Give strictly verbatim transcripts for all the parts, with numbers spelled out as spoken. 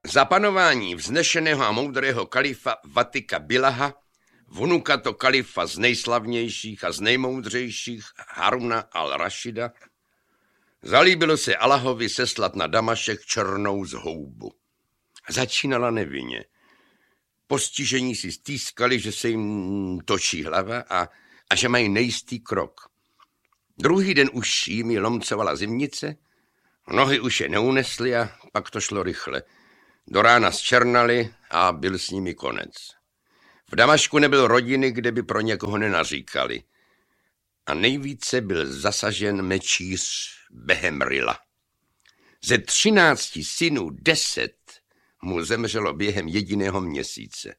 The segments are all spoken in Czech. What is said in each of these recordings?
Za panování vznešeného a moudrého kalifa Vatika Bilaha, vnuka to kalifa z nejslavnějších a z nejmoudřejších Haruna al-Rašida, zalíbilo se Allahovi seslat na Damašek černou zhoubu. Začínala nevinně. Postižení si stýskali, že se jim točí hlava a, a že mají nejistý krok. Druhý den už jimi lomcovala zimnice, nohy už je neunesly a pak to šlo rychle. Do rána zčernali a byl s nimi konec. V Damašku nebyl rodiny, kde by pro někoho nenaříkali. A nejvíce byl zasažen mečíř Behemrila. Ze třinácti synů deset mu zemřelo během jediného měsíce.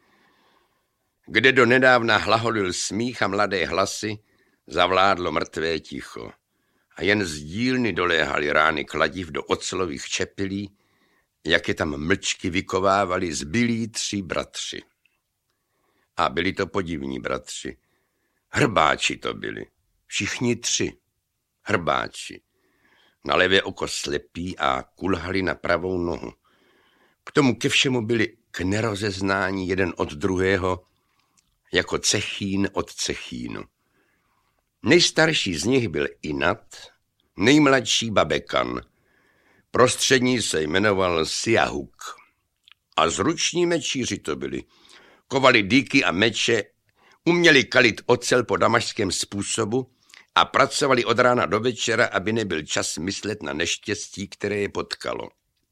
Kde do nedávna hlaholil smích a mladé hlasy, zavládlo mrtvé ticho. A jen z dílny doléhaly rány kladiv do ocelových čepilí, jak je tam mlčky vykovávali zbylí tři bratři. A byli to podivní bratři. Hrbáči to byli. Všichni tři. Hrbáči. Na levé oko slepí a kulhali na pravou nohu. K tomu ke všemu byli k nerozeznání jeden od druhého, jako cechín od cechínu. Nejstarší z nich byl Inat, nejmladší Babekan. Prostřední se jmenoval Siahuk. A zruční mečíři to byli. Kovali dýky a meče, uměli kalit ocel po damašském způsobu a pracovali od rána do večera, aby nebyl čas myslet na neštěstí, které je potkalo.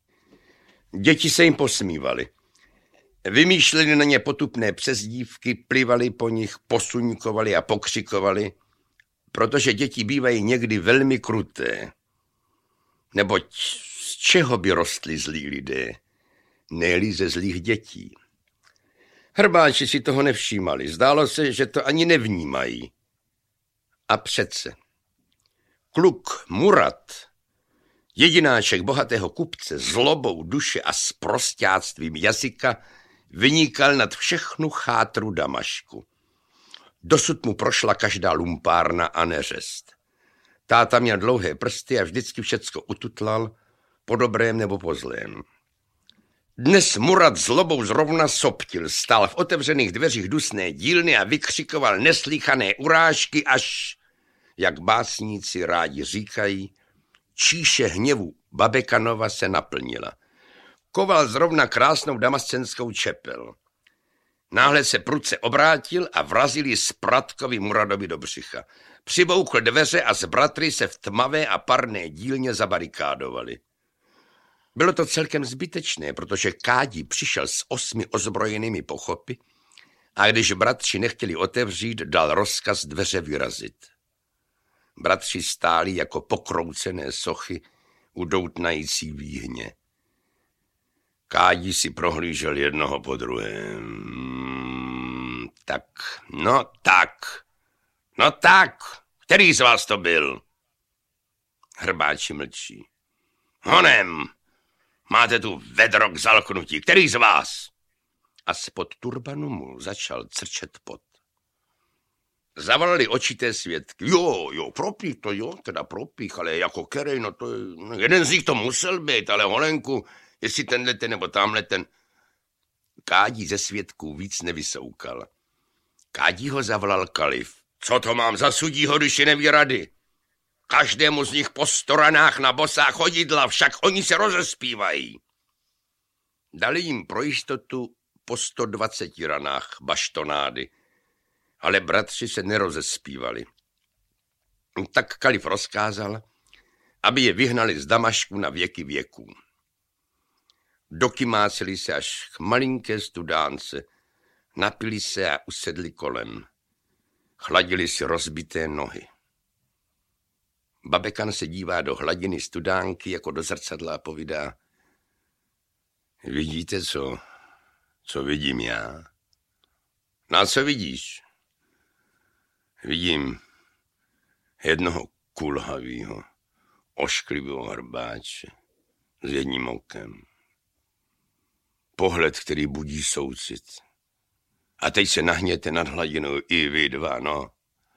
Děti se jim posmívali. Vymýšleli na ně potupné přezdívky, plivali po nich, posuňkovali a pokřikovali, protože děti bývají někdy velmi kruté. Neboť z čeho by rostli zlí lidé? Ne-li ze zlých dětí. Hrbáči si toho nevšímali, zdálo se, že to ani nevnímají. A přece. Kluk Murat, jedináček bohatého kupce, zlobou duše a sprosťáctvím jazyka, vynikal nad všechnu chátru Damašku. Dosud mu prošla každá lumpárna a neřest. Táta měl dlouhé prsty a vždycky všecko ututlal, po dobrém nebo po zlém. Dnes Murat zlobou zrovna soptil, stál v otevřených dveřích dusné dílny a vykřikoval neslýchané urážky, až, jak básníci rádi říkají, číše hněvu Babekanova se naplnila. Koval zrovna krásnou damascenskou čepel. Náhle se prudce obrátil a vrazil ji Spratkovi Muradovi do břicha. Přiboukl dveře a s bratry se v tmavé a parné dílně zabarikádovali. Bylo to celkem zbytečné, protože Kádi přišel s osmi ozbrojenými pochopy a když bratři nechtěli otevřít, dal rozkaz dveře vyrazit. Bratři stáli jako pokroucené sochy u doutnající výhně. Kádi si prohlížel jednoho po druhém. Tak, no tak, no tak, který z vás to byl? Hrbáči mlčí. Honem, máte tu vedro k zalknutí, který z vás? A spod turbanu mu začal crčet pot. Zavolali očité svědky. Jo, jo, propích to, jo, teda propích, ale jako kerej, no to je, no, jeden z nich to musel být, ale holenku, jestli tenhle ten nebo tamhle ten. Kádi ze svědků víc nevysoukal. Kádi ho zavolal kalif. Co to mám za sudího, když je neví rady? Každému z nich po sto ranách na bosá chodidla, však oni se rozespívají. Dali jim pro jistotu po sto dvaceti ranách baštonády, ale bratři se nerozespívali. Tak kalif rozkázal, aby je vyhnali z Damašku na věky věků. Dokymáceli se až k malinké studánce, napili se a usedli kolem. Chladili si rozbité nohy. Babekan se dívá do hladiny studánky jako do zrcadla a povídá: Vidíte, co, co vidím já? No a co vidíš? Vidím jednoho kulhavýho, ošklivého hrbáče s jedním okem. Pohled, který budí soucit. A teď se nahněte nad hladinou i vy dva, no.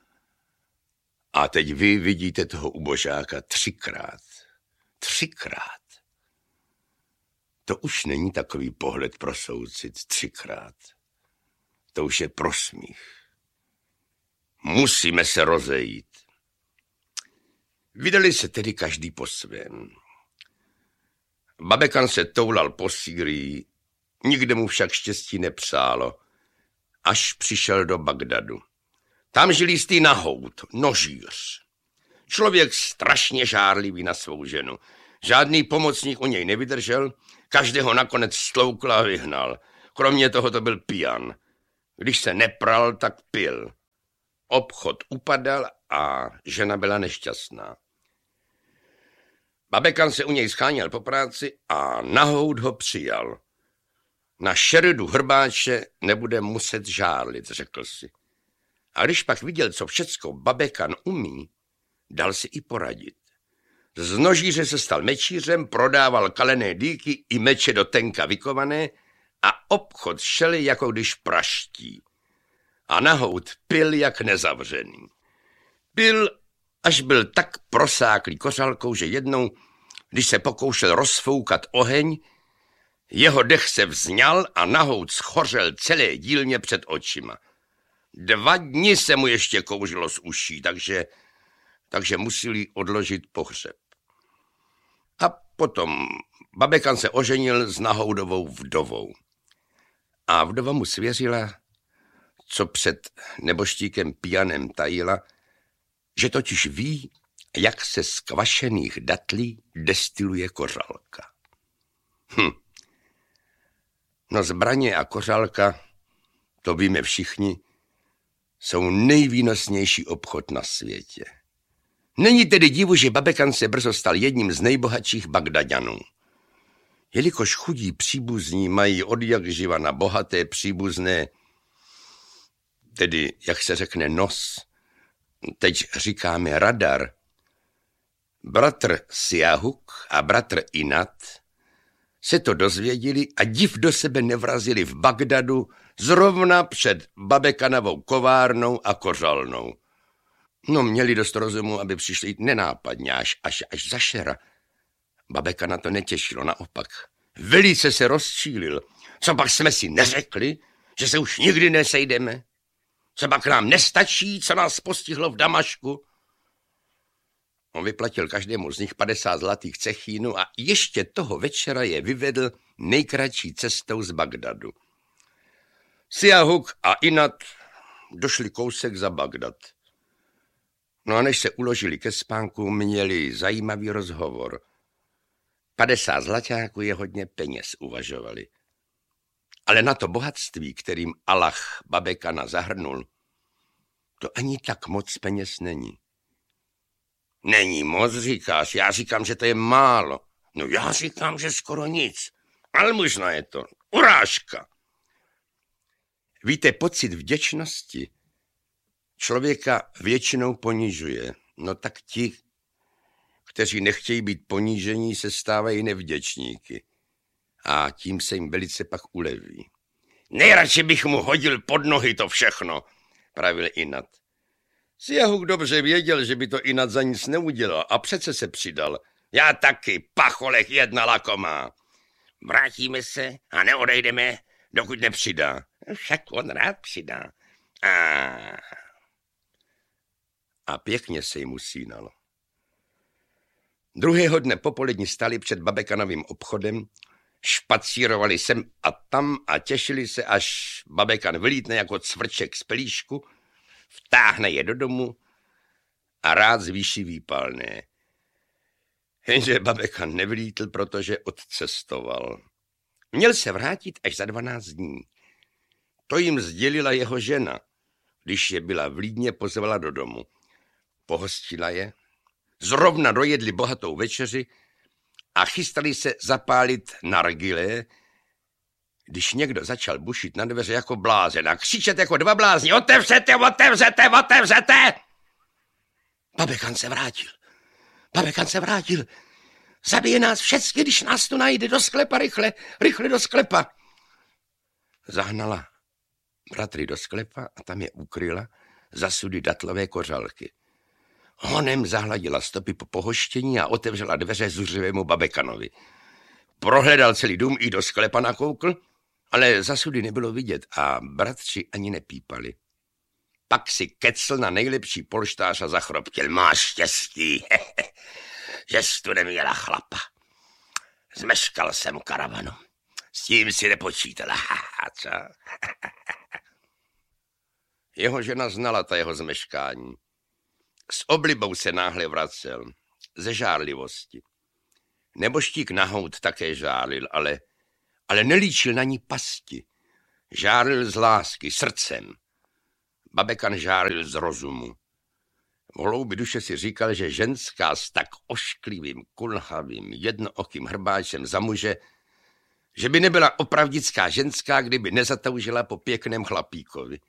A teď vy vidíte toho ubožáka třikrát. Třikrát. To už není takový pohled pro soucit třikrát. To už je prosmích. Musíme se rozejít. Vydali se tedy každý po svém. Babekan se toulal po Sýrii, nikde mu však štěstí nepřálo, až přišel do Bagdadu. Tam žil jistý Nahout, nožíř. Člověk strašně žárlivý na svou ženu. Žádný pomocník u něj nevydržel, každého nakonec stloukl a vyhnal. Kromě toho to byl pijan. Když se nepral, tak pil. Obchod upadal a žena byla nešťastná. Babekan se u něj scháněl po práci a Nahout ho přijal. Na šeredu hrbáče nebude muset žárlit, řekl si. A když pak viděl, co všecko Babekan umí, dal si i poradit. Z nožíře se stal mečířem, prodával kalené dýky i meče do tenka vykované a obchod šel, jako když praští. A Nahout pil jak nezavřený. Pil, až byl tak prosáklý kořalkou, že jednou, když se pokoušel rozfoukat oheň, jeho dech se vzňal a Nahout schořel celé dílně před očima. Dva dny se mu ještě kouřilo z uší, takže, takže museli odložit pohřeb. A potom Babekan se oženil s Nahoudovou vdovou. A vdova mu svěřila, co před neboštíkem pijanem tajila, že totiž ví, jak se z kvašených datlí destiluje kořalka. Hm. No zbraně a kořalka, to víme všichni, jsou nejvýnosnější obchod na světě. Není tedy divu, že Babekan se brzo stal jedním z nejbohatších Bagdaďanů. Jelikož chudí příbuzní mají od jak živa na bohaté příbuzné, tedy, jak se řekne, nos, teď říkáme radar, bratr Siahuk a bratr Inat se to dozvěděli a div do sebe nevrazili v Bagdadu zrovna před Babekanovou kovárnou a kořalnou. No měli dost rozumu, aby přišli nenápadně až, až, až za šera. Babekana to netěšilo, naopak. Velice se rozčílil. Co pak jsme si neřekli, že se už nikdy nesejdeme? Co pak nám nestačí, co nás postihlo v Damašku? On vyplatil každému z nich padesát zlatých cechínů a ještě toho večera je vyvedl nejkratší cestou z Bagdadu. Siahuk a Inat došli kousek za Bagdad. No a než se uložili ke spánku, měli zajímavý rozhovor. Padesát zlaťáků je hodně peněz, uvažovali. Ale na to bohatství, kterým Allah Babekana zahrnul, to ani tak moc peněz není. Není moc, říkáš, já říkám, že to je málo. No já říkám, že skoro nic. Ale možná je to urážka. Víte, pocit vděčnosti člověka většinou ponižuje. No tak ti, kteří nechtějí být ponížení, se stávají nevděčníky. A tím se jim velice pak uleví. Nejradši bych mu hodil pod nohy to všechno, pravil Inat. Siahuk dobře věděl, že by to Inat za nic neudělal a přece se přidal. Já taky, pacholek jedna lakomá. Vrátíme se a neodejdeme, dokud nepřidá. Však on rád přidá. A, a pěkně se jim usínalo. Druhého dne popolední stali před Babekanovým obchodem, špacírovali sem a tam a těšili se, až Babekan vylítne jako cvrček z pelíšku, vtáhne je do domu a rád zvýší výpalné. Jenže Babekan nevylítl, protože odcestoval. Měl se vrátit až za dvanáct dní. To jim sdělila jeho žena, když je byla v Lídně pozvala do domu. Pohostila je, zrovna dojedli bohatou večeři a chystali se zapálit nargile, když někdo začal bušit na dveře jako blázen a křičet jako dva blázni. Otevřete, otevřete, otevřete! Babekan se vrátil. Babekan se vrátil. Zabije nás všechny, když nás tu najde. Do sklepa, rychle, rychle do sklepa. Zahnala bratry do sklepa a tam je ukryla za sudy datlové kořalky. Honem zahladila stopy po pohoštění a otevřela dveře zuřivému Babekanovi. Prohledal celý dům i do sklepa nakoukl, ale zasudy nebylo vidět a bratři ani nepípali. Pak si kecl na nejlepší polštář a zachroptil. Máš štěstí, že jsi tu neměla chlapa. Zmeškal jsem karavanu. S tím si nepočítala. Co? Jeho žena znala ta jeho zmeškání. S oblibou se náhle vracel. Ze žárlivosti. Neboštík Nahout také žárlil, ale, ale nelíčil na ní pasti. Žárlil z lásky, srdcem. Babekan žárlil z rozumu. V hloubi duše si říkal, že ženská s tak ošklivým, kulhavým, jednookým hrbáčem za muže, že by nebyla opravdická ženská, kdyby nezatoužila po pěkném chlapíkovi.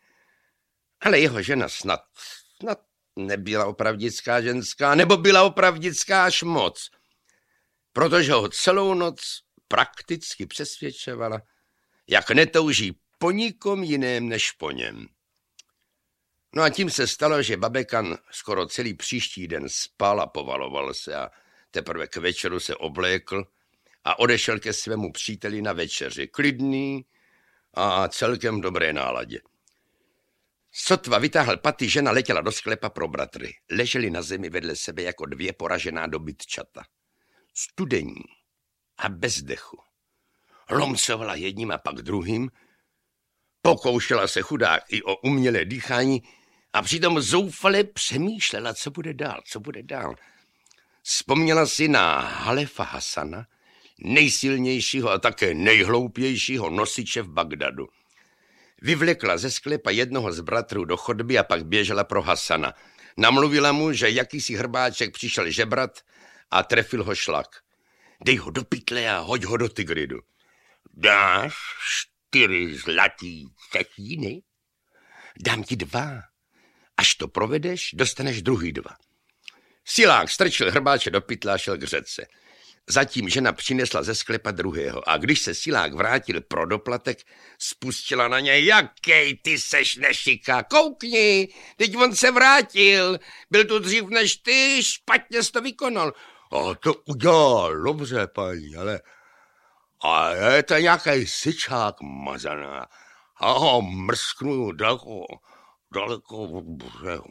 Ale jeho žena snad, snad nebyla opravdická ženská, nebo byla opravdická až moc, protože ho celou noc prakticky přesvědčovala, jak netouží po nikom jiném než po něm. No a tím se stalo, že Babekan skoro celý příští den spal a povaloval se a teprve k večeru se oblékl a odešel ke svému příteli na večeři, klidný a celkem dobré náladě. Sotva vytáhl paty, žena letěla do sklepa pro bratry. Leželi na zemi vedle sebe jako dvě poražená dobytčata. Studení a bez dechu. Lomcovala jedním a pak druhým, pokoušela se chudák i o umělé dýchání a přitom zoufale přemýšlela, co bude dál, co bude dál. Vzpomněla si na Halefa Hasana, nejsilnějšího a také nejhloupějšího nosiče v Bagdadu. Vyvlekla ze sklepa jednoho z bratrů do chodby a pak běžela pro Hasana. Namluvila mu, že jakýsi hrbáček přišel žebrat a trefil ho šlak. Dej ho do pytle a hoď ho do Tigridu. Dáš čtyři zlatý cechíny? Dám ti dva. Až to provedeš, dostaneš druhý dva. Silák strčil hrbáče do pytle a šel k řece. Zatím žena přinesla ze sklepa druhého a když se Silák vrátil pro doplatek, spustila na něj. Jakej ty seš nešiká, koukni, teď on se vrátil, byl tu dřív než ty, špatně jsi to vykonal. A to udělal, dobře, paní, ale a je to nějaký syčák mazaná. A ho mrsknu daleko, daleko od břehu.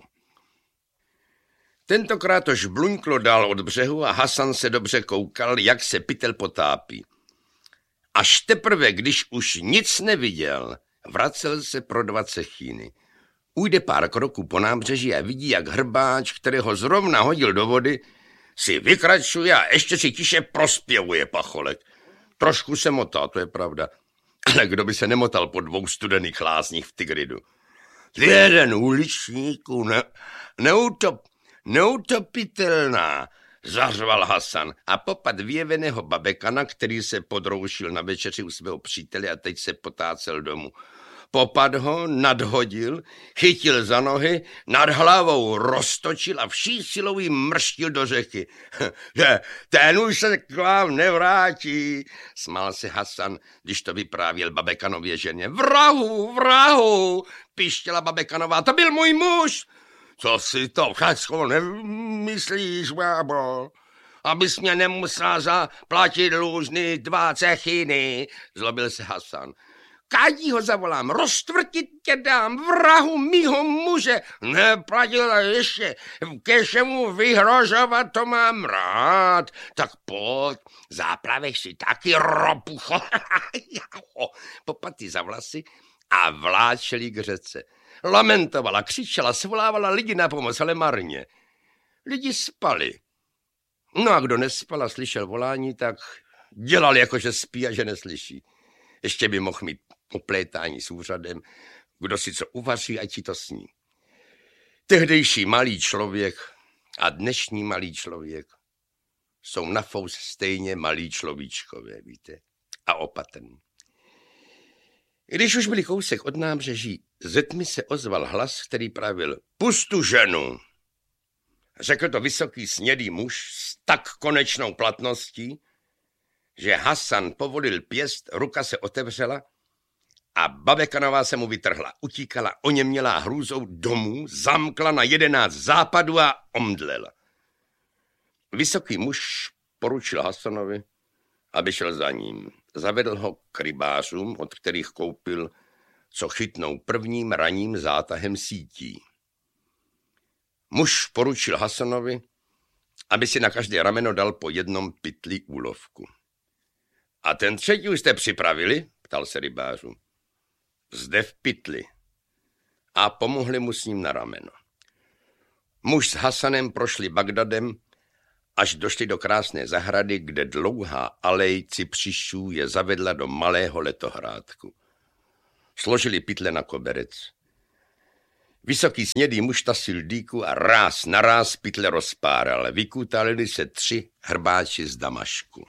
Tentokrát to žbluňklo dál od břehu a Hasan se dobře koukal, jak se pytel potápí. Až teprve, když už nic neviděl, vracel se pro dva cechíny. Ujde pár kroků po nábřeží a vidí, jak hrbáč, kterého zrovna hodil do vody, si vykračuje a ještě si tiše prospěvuje pacholek. Trošku se motá, to je pravda. Ale kdo by se nemotal po dvou studených lázních v Tigridu? Jeden uličníků ne, neutop, neutopitelná, zařval Hasan a popad vyjeveného Babekana, který se podroušil na večeři u svého přítele a teď se potácel domů. Popad ho, nadhodil, chytil za nohy, nad hlavou roztočil a vší silou jí mrštil do řeky. Ten už se k vám nevrátí, smál se Hasan, když to vyprávěl Babekanově ženě. Vrahu, vrahu, pištěla Babekanová, to byl můj muž. Co si to všecko nemyslíš, bábo? Abys mě nemusela zaplatit dlužný dva cechiny, zlobil se Hasan. Kádí ho zavolám, roztvrtit tě dám, vrahu mýho muže. Neplatil ještě, ke všemu vyhrožovat, to mám rád. Tak pojď, záplaveš si taky ropucho. Popaty za vlasy a vláčeli k řece. Lamentovala, křičela, svolávala lidi na pomoc, ale marně. Lidi spali. No a kdo nespal a slyšel volání, tak dělal jako, že spí a že neslyší. Ještě by mohl mít oplétání s úřadem, kdo si co uvaří, ať si to sní. Tehdejší malý člověk a dnešní malý člověk jsou na fous stejně malí človíčkové, víte, a opatrní. Když už byli kousek od nábřeží, ze tmy se ozval hlas, který pravil: Pust tu ženu! Řekl to vysoký snědý muž s tak konečnou platností, že Hasan povolil pěst, ruka se otevřela a Babekanová se mu vytrhla. Utíkala oněmělá hrůzou domů, zamkla na jedenáct západů a omdlela. Vysoký muž poručil Hasanovi, aby šel za ním. Zavedl ho k rybářům, od kterých koupil, co chytnou prvním ranním zátahem sítí. Muž poručil Hasanovi, aby si na každé rameno dal po jednom pytli úlovku. A ten třetí už jste připravili? Ptal se rybářů. Zde v pytli. A pomohli mu s ním na rameno. Muž s Hasanem prošli Bagdadem, až došli do krásné zahrady, kde dlouhá alej cypřišů je zavedla do malého letohrádku. Složili pytle na koberec. Vysoký snědý muž tasil dýku a ráz na ráz pytle rozpáral. Vykutálili se tři hrbáči z Damašku.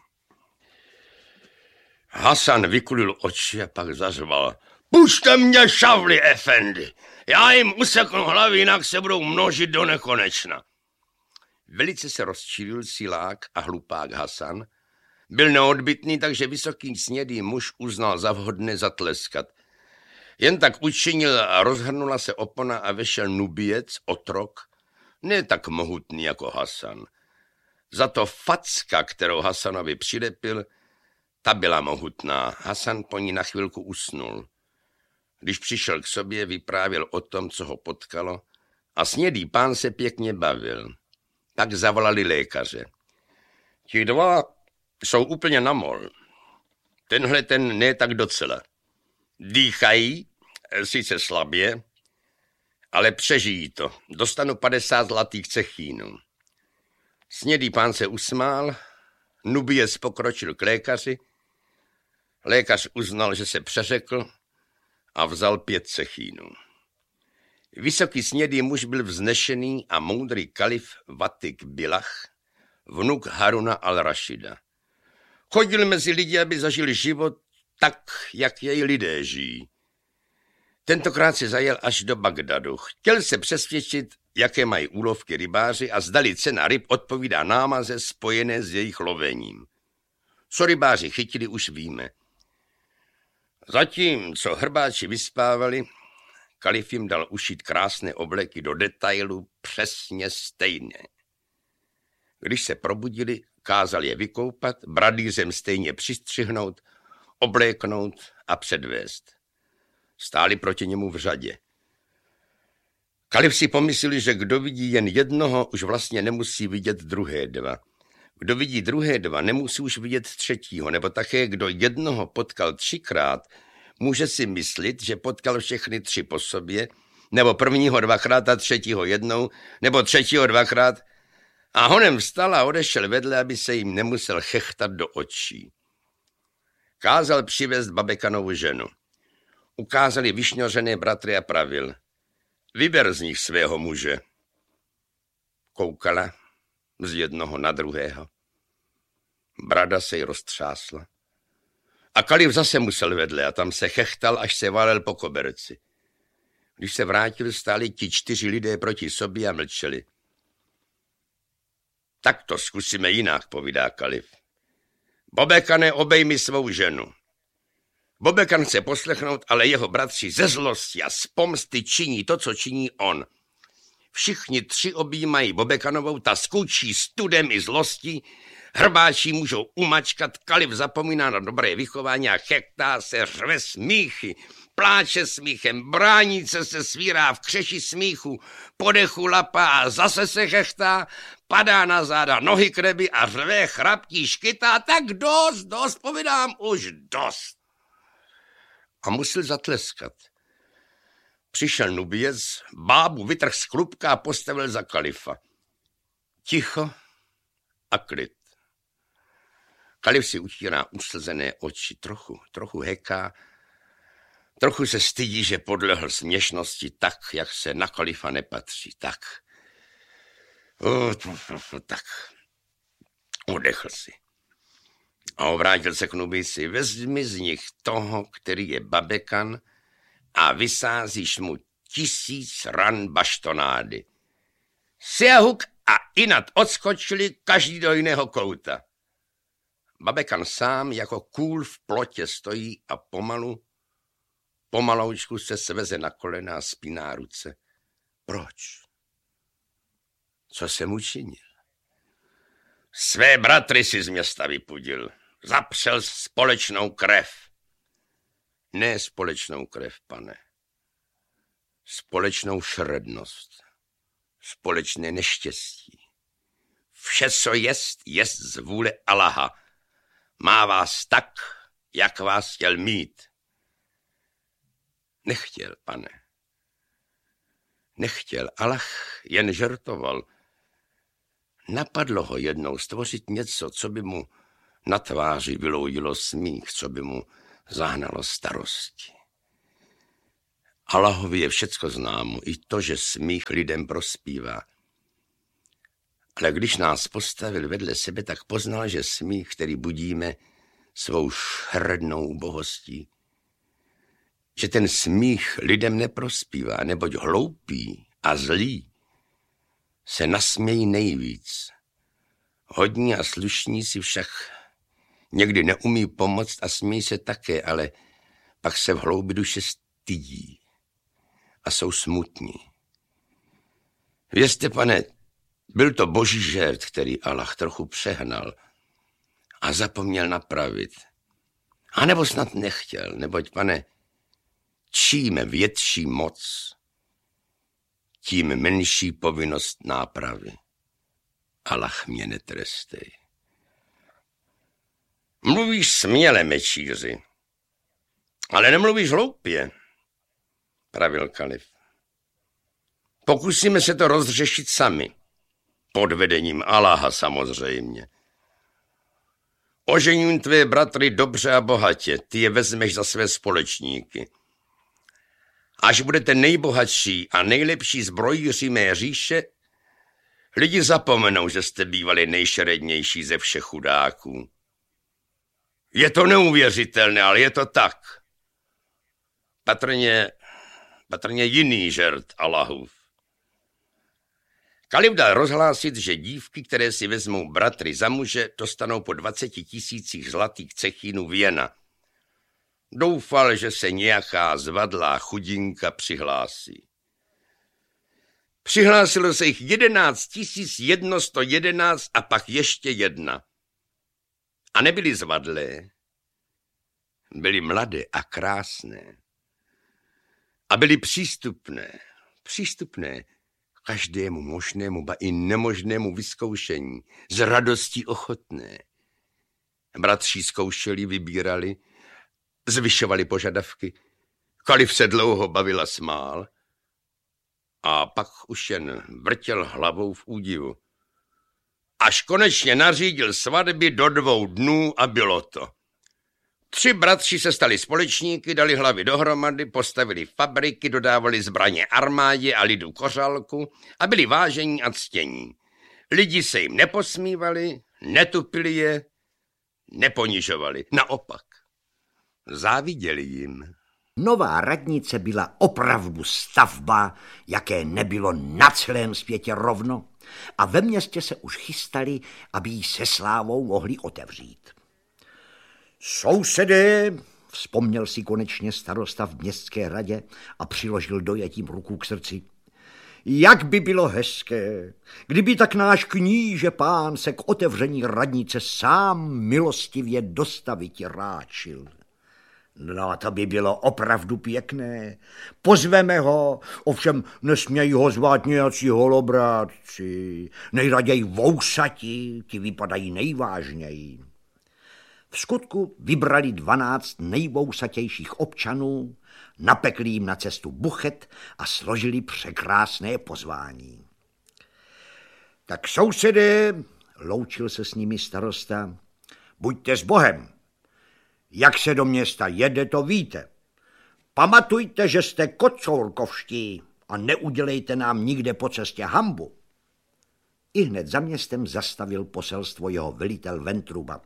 Hasan vykulil oči a pak zařval. Pušte mě, šavli, efendi! Já jim useknu hlavy, jinak se budou množit do nekonečna. Velice se rozčílil silák a hlupák Hasan. Byl neodbytný, takže vysoký snědý muž uznal za vhodné zatleskat. Jen tak učinil a rozhrnula se opona a vešel Nubiec, otrok, ne tak mohutný jako Hasan. Za to facka, kterou Hasanovi přilepil, ta byla mohutná. Hasan po ní na chvilku usnul. Když přišel k sobě, vyprávěl o tom, co ho potkalo, a snědý pán se pěkně bavil. Tak zavolali lékaře. Ti dva jsou úplně na mol. Tenhle ten ne tak docela. Dýchají, sice slabě, ale přežijí to. Dostanu padesát zlatých cechínů. Snědý pán se usmál, Nubiec pokročil k lékaři, lékař uznal, že se přeřekl a vzal pět cechínů. Vysoký snědý muž byl vznešený a moudrý kalif Vatik Bilach, vnuk Haruna al-Rašida. Chodil mezi lidi, aby zažil život tak, jak jej lidé žijí. Tentokrát se zajel až do Bagdadu. Chtěl se přesvědčit, jaké mají úlovky rybáři a zdali cena ryb odpovídá námaze spojené s jejich lovením. Co rybáři chytili, už víme. Zatím, co hrbáči vyspávali, kalif jim dal ušít krásné obleky do detailu přesně stejné. Když se probudili, kázal je vykoupat, bradýřem stejně přistřihnout, obléknout a předvést. Stáli proti němu v řadě. Kalif si pomysleli, že kdo vidí jen jednoho, už vlastně nemusí vidět druhé dva. Kdo vidí druhé dva, nemusí už vidět třetího, nebo také kdo jednoho potkal třikrát, může si myslet, že potkal všechny tři po sobě, nebo prvního dvakrát a třetího jednou, nebo třetího dvakrát, a honem vstal a odešel vedle, aby se jim nemusel chechtat do očí. Kázal přivést Babekanovu ženu. Ukázali vyšňořené bratry a pravil. Vyber z nich svého muže. Koukala z jednoho na druhého. Brada se jí roztřásla. A kalif zase musel vedle a tam se chechtal, až se válel po koberci. Když se vrátil, stáli ti čtyři lidé proti sobě a mlčeli. Tak to zkusíme jinak, povídá kalif. Bobekane, obej mi svou ženu. Bobekan chce poslechnout, ale jeho bratři ze zlosti a z pomsty činí to, co činí on. Všichni tři objímají Bobekanovou, ta skučí studem i zlostí, hrbáči můžou umačkat, kalif zapomíná na dobré vychování a chechtá se, řve smíchy, pláče smíchem, bránice se svírá v křeši smíchu, podechu lapá a zase se chechtá, padá na záda, nohy kreby a řve, chraptí, škytá, tak dost, dost, povídám, už dost. A musel zatleskat. Přišel Nubiec, bábu vytrhl z klubka a postavil za kalifa. Ticho a klid. Kalif si utírá uslzené oči, trochu, trochu heká, trochu se stydí, že podlehl směšnosti tak, jak se na kalifa nepatří. Tak. O, tak. Udechl si. A obrátil se k Nubici. Vezmi z nich toho, který je Babekan, a vysázíš mu tisíc ran baštonády. Siahuk a Inat odskočili každý do jiného kouta. Babekan sám jako kůl v plotě stojí a pomalu, pomaloučku se sveze na kolena a spíná ruce. Proč? Co jsem učinil? Své bratry si z města vypudil. Zapřel společnou krev. Ne společnou krev, pane. Společnou šrednost. Společné neštěstí. Vše, co jest, jest z vůle Allaha. Má vás tak, jak vás chtěl mít. Nechtěl, pane. Nechtěl, Allah jen žertoval. Napadlo ho jednou stvořit něco, co by mu na tváři vyloudilo smích, co by mu zahnalo starosti. Allahovi je všecko známo, i to, že smích lidem prospívá. Ale když nás postavil vedle sebe, tak poznal, že smích, který budíme svou šrednou ubohostí, že ten smích lidem neprospívá, neboť hloupí a zlí se nasmějí nejvíc. Hodní a slušní si však někdy neumí pomoct a smějí se také, ale pak se v hloubi duše stydí a jsou smutní. Vězte, pane, byl to boží žert, který Allah trochu přehnal a zapomněl napravit. A nebo snad nechtěl, neboť, pane, čím větší moc, tím menší povinnost nápravy. Allah mě netrestej. Mluvíš směle, mečíři, ale nemluvíš hloupě, pravil kalif. Pokusíme se to rozřešit sami, pod vedením Allaha samozřejmě. Ožením tvé bratry dobře a bohatě, ty je vezmeš za své společníky. Až budete nejbohatší a nejlepší zbrojíři mé říše, lidi zapomenou, že jste bývali nejšerednější ze všech chudáků. Je to neuvěřitelné, ale je to tak. Patrně, patrně jiný žert Allahův. Kalif dal rozhlásit, že dívky, které si vezmou bratry za muže, dostanou po dvaceti tisících zlatých cechínů věna. Doufal, že se nějaká zvadlá chudinka přihlásí. Přihlásilo se jich jedenáct tisíc jedno sto jedenáct a pak ještě jedna. A nebyly zvadlé, byly mladé a krásné. A byly přístupné, přístupné každému možnému, ba i nemožnému vyzkoušení, z radostí ochotné. Bratři zkoušeli, vybírali, zvyšovali požadavky. Kalif se dlouho bavil a smál a pak už jen vrtěl hlavou v údivu. Až konečně nařídil svatby do dvou dnů a bylo to. Tři bratři se stali společníky, dali hlavy dohromady, postavili fabriky, dodávali zbraně armádě a lidu kořálku a byli vážení a ctění. Lidi se jim neposmívali, netupili je, neponižovali. Naopak, záviděli jim. Nová radnice byla opravdu stavba, jaké nebylo na celém světě rovno, a ve městě se už chystali, aby ji se slávou mohli otevřít. Sousedé, vzpomněl si konečně starosta v městské radě a přiložil dojetím ruku k srdci. Jak by bylo hezké, kdyby tak náš kníže pán se k otevření radnice sám milostivě dostaviti ráčil. No, to by bylo opravdu pěkné. Pozveme ho, ovšem nesmějí ho zvát nějací holobrátci. Nejraději vousati, ti vypadají nejvážněji. V skutku vybrali dvanáct nejvousatějších občanů, napekli jim na cestu buchet a složili překrásné pozvání. Tak sousedé, loučil se s nimi starosta, buďte s Bohem. Jak se do města jede, to víte. Pamatujte, že jste kocourkovští a neudělejte nám nikde po cestě hanbu. I hned za městem zastavil poselstvo jeho velitel Ventruba.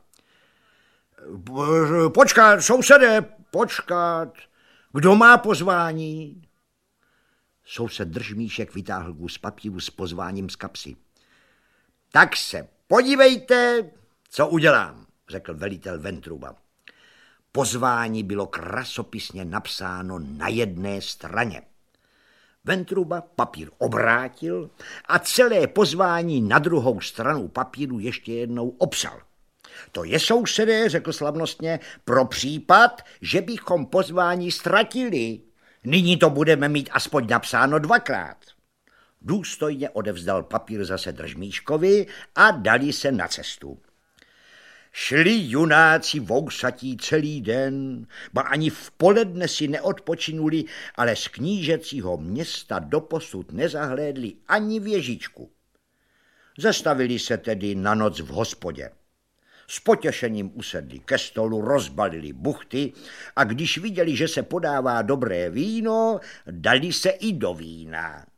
Počkat, sousedé, počkat. Kdo má pozvání? Soused Držmíšek vytáhl kus papíru s pozváním z kapsy. Tak se podívejte, co udělám, řekl velitel Ventruba. Pozvání bylo krasopisně napsáno na jedné straně. Ventruba papír obrátil a celé pozvání na druhou stranu papíru ještě jednou opsal. To je, sousedé, řekl slavnostně, pro případ, že bychom pozvání ztratili. Nyní to budeme mít aspoň napsáno dvakrát. Důstojně odevzdal papír zase Držmíškovi a dali se na cestu. Šli junáci vousatí celý den, ba ani v poledne si neodpočinuli, ale z knížecího města doposud nezahlédli ani věžičku. Zastavili se tedy na noc v hospodě. S potěšením usedli ke stolu, rozbalili buchty a když viděli, že se podává dobré víno, dali se i do vína.